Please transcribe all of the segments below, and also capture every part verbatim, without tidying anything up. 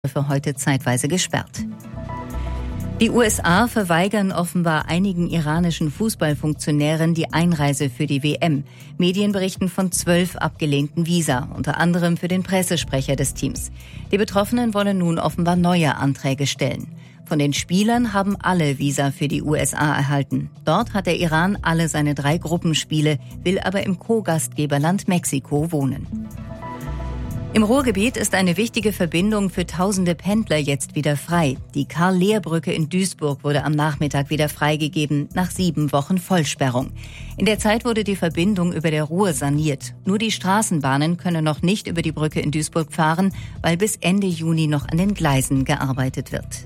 für heute zeitweise gesperrt. Die U S A verweigern offenbar einigen iranischen Fußballfunktionären die Einreise für die W M. Medien berichten von zwölf abgelehnten Visa, unter anderem für den Pressesprecher des Teams. Die Betroffenen wollen nun offenbar neue Anträge stellen. Von den Spielern haben alle Visa für die U S A erhalten. Dort hat der Iran alle seine drei Gruppenspiele, will aber im Co-Gastgeberland Mexiko wohnen. Im Ruhrgebiet ist eine wichtige Verbindung für tausende Pendler jetzt wieder frei. Die Karl-Lehr-Brücke in Duisburg wurde am Nachmittag wieder freigegeben, nach sieben Wochen Vollsperrung. In der Zeit wurde die Verbindung über der Ruhr saniert. Nur die Straßenbahnen können noch nicht über die Brücke in Duisburg fahren, weil bis Ende Juni noch an den Gleisen gearbeitet wird.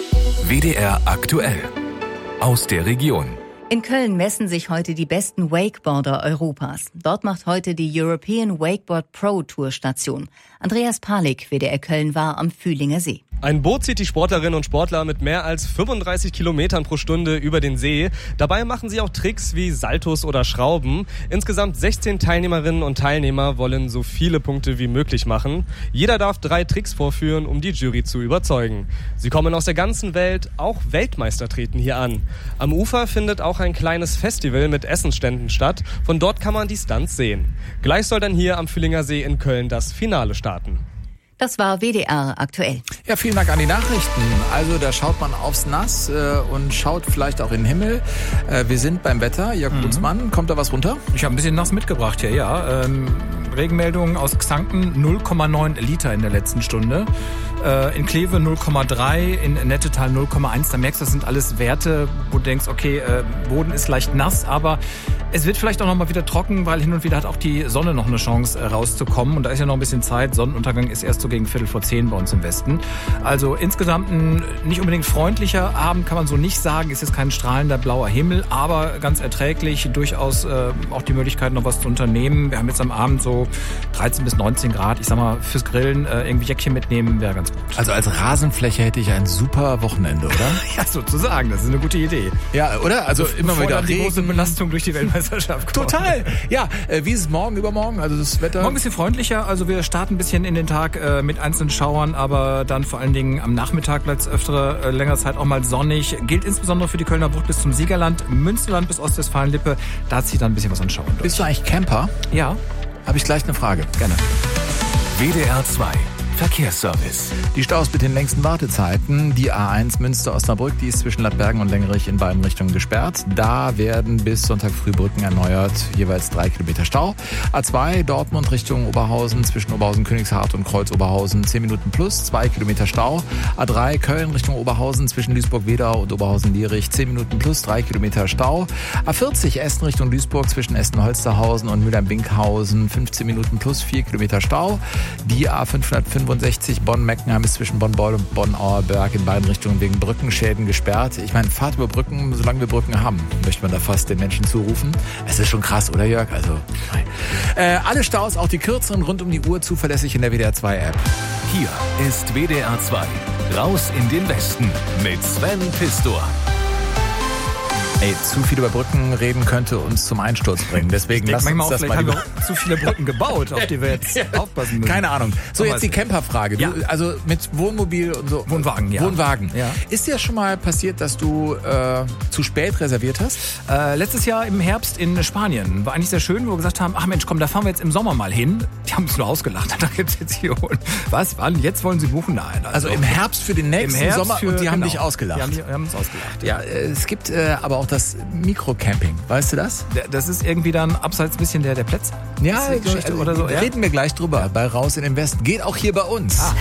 W D R aktuell aus der Region. In Köln messen sich heute die besten Wakeboarder Europas. Dort macht heute die European Wakeboard Pro Tour Station. Andreas Palik, W D R Köln, war am Fühlinger See. Ein Boot zieht die Sportlerinnen und Sportler mit mehr als fünfunddreißig Kilometern pro Stunde über den See. Dabei machen sie auch Tricks wie Saltos oder Schrauben. Insgesamt sechzehn Teilnehmerinnen und Teilnehmer wollen so viele Punkte wie möglich machen. Jeder darf drei Tricks vorführen, um die Jury zu überzeugen. Sie kommen aus der ganzen Welt, auch Weltmeister treten hier an. Am Ufer findet auch ein kleines Festival mit Essensständen statt. Von dort kann man die Stunts sehen. Gleich soll dann hier am Fühlinger See in Köln das Finale starten. Das war W D R aktuell. Ja, vielen Dank an die Nachrichten. Also da schaut man aufs Nass äh, und schaut vielleicht auch in den Himmel. Äh, wir sind beim Wetter. Jörg mhm. Butzmann, kommt da was runter? Ich habe ein bisschen nass mitgebracht hier, ja. Ähm, Regenmeldungen aus Xanten, null Komma neun Liter in der letzten Stunde. Äh, in Kleve null Komma drei, in Nettetal null Komma eins. Da merkst du, das sind alles Werte, wo du denkst, okay, äh, Boden ist leicht nass, aber es wird vielleicht auch noch mal wieder trocken, weil hin und wieder hat auch die Sonne noch eine Chance äh, rauszukommen. Und da ist ja noch ein bisschen Zeit. Sonnenuntergang ist erst so gegen Viertel vor zehn bei uns im Westen. Also insgesamt ein nicht unbedingt freundlicher Abend, kann man so nicht sagen. Ist jetzt kein strahlender blauer Himmel, aber ganz erträglich. Durchaus äh, auch die Möglichkeit, noch was zu unternehmen. Wir haben jetzt am Abend so dreizehn bis neunzehn Grad. Ich sag mal, fürs Grillen äh, irgendwie Jäckchen mitnehmen wäre ganz gut. Also als Rasenfläche hätte ich ein super Wochenende, oder? Ja, sozusagen. Das ist eine gute Idee. Ja, oder? Also immer wieder die große Belastung durch die Weltmeisterschaft kommt. Total. Ja, äh, wie ist es morgen, übermorgen? Also das Wetter? Morgen ein bisschen freundlicher. Also wir starten ein bisschen in den Tag äh, mit einzelnen Schauern, aber dann vor allen Dingen am Nachmittag bleibt es öfter äh, längere Zeit auch mal sonnig. Gilt insbesondere für die Kölner Bucht bis zum Siegerland, Münsterland bis Ostwestfalen-Lippe. Da zieht dann ein bisschen was an Schauern durch. Bist du eigentlich Camper? Ja. Habe ich gleich eine Frage. Gerne. W D R zwei Verkehrsservice. Die Staus mit den längsten Wartezeiten. Die A eins Münster-Osnabrück, die ist zwischen Ladbergen und Lengerich in beiden Richtungen gesperrt. Da werden bis Sonntag früh Brücken erneuert, jeweils drei Kilometer Stau. A zwei Dortmund Richtung Oberhausen, zwischen Oberhausen-Königshardt und Kreuz-Oberhausen zehn Minuten plus, zwei Kilometer Stau. A drei Köln Richtung Oberhausen, zwischen Duisburg-Wedau und Oberhausen-Lierich zehn Minuten plus, drei Kilometer Stau. A vierzig Essen Richtung Duisburg, zwischen Essen-Holsterhausen und Mülheim-Binkhausen fünfzehn Minuten plus, vier Kilometer Stau. Die A fünfhundertfünfundsechzig Bonn-Meckenheim ist zwischen Bonn-Beul und Bonn-Auerberg in beiden Richtungen wegen Brückenschäden gesperrt. Ich meine, Fahrt über Brücken, solange wir Brücken haben, möchte man da fast den Menschen zurufen. Es ist schon krass, oder Jörg? Also, äh, alle Staus, auch die kürzeren, rund um die Uhr, zuverlässig in der W D R zwei App. Hier ist W D R zwei. Raus in den Westen mit Sven Pistor. Ey, zu viel über Brücken reden könnte uns zum Einsturz bringen. Deswegen lass uns das mal lieber... haben wir zu viele Brücken gebaut, auf die wir jetzt ja. aufpassen müssen. Keine Ahnung. So, jetzt die Camperfrage. Ja. Also mit Wohnmobil und so. Wohnwagen, ja. Wohnwagen. Ja. Ist dir schon mal passiert, dass du äh, zu spät reserviert hast? Äh, letztes Jahr im Herbst in Spanien. War eigentlich sehr schön, wo wir gesagt haben, ach Mensch, komm, da fahren wir jetzt im Sommer mal hin. Die haben uns nur ausgelacht. Da gibt's jetzt hier... Was? Wann? Jetzt wollen sie buchen? Nein. Also, also im Herbst für den nächsten Herbst Sommer für, und die genau. haben dich ausgelacht. Die haben, die haben uns ausgelacht. Ja, es gibt äh, aber auch das Mikrocamping. Weißt du das? Das ist irgendwie dann abseits ein bisschen der, der Plätze? Ja, Geschichte oder so. Reden ja? wir gleich drüber. Ja. Bei Raus in den Westen. Geht auch hier bei uns. Ah.